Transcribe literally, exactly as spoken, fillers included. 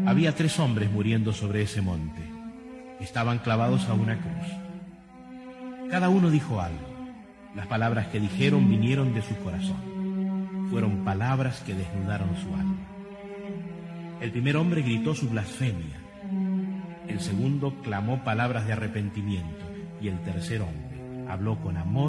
Había tres hombres muriendo sobre ese monte. Estaban clavados a una cruz. Cada uno dijo algo. Las palabras que dijeron vinieron de su corazón. Fueron palabras que desnudaron su alma. El primer hombre gritó su blasfemia. El segundo clamó palabras de arrepentimiento. Y el tercer hombre habló con amor